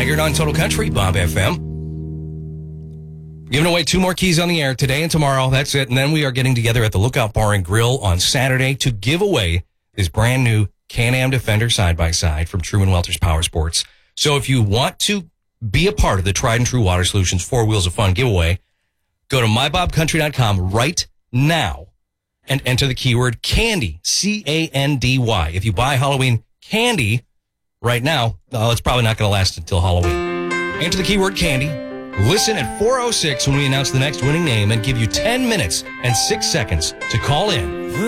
Taggart on Total Country, Bob FM. Giving away 2 more keys on the air today and tomorrow. That's it. And then we are getting together at the Lookout Bar and Grill on Saturday to give away this brand new Can-Am Defender side-by-side from Truman Welter's Power Sports. So if you want to be a part of the Tried and True Water Solutions 4 Wheels of Fun giveaway, go to mybobcountry.com right now and enter the keyword candy, C-A-N-D-Y. If you buy Halloween candy right now, it's probably not going to last until Halloween. Enter the keyword candy. Listen at 4:06 when we announce the next winning name and give you 10 minutes and 6 seconds to call in.